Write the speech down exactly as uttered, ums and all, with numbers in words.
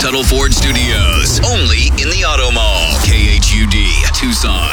Tuttle Ford Studios. Only in the Auto Mall. K H U D, Tucson.